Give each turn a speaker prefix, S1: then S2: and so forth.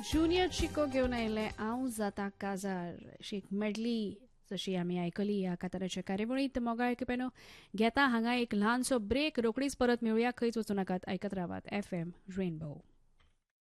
S1: junior Chico घेवन आयिल्ले हांव जाता काजार अशी एक मेडली जशी आमी आयकली ह्या काताराच्या कार्यावळींत मोगाळ आयकुप्यानो घेता हांगा एक ल्हानसो ब्रेक रोकडीच परत मेळुया खंयच वचूं नाकात आयकत रावात FM रेनबो